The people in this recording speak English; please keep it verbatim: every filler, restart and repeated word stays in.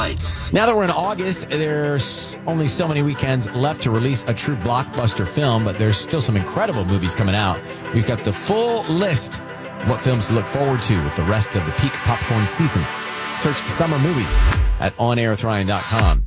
lights. Now that we're in August, there's only so many weekends left to release a true blockbuster film, but there's still some incredible movies coming out. We've got the full list of what films to look forward to with the rest of the peak popcorn season. Search summer movies at on air with ryan dot com.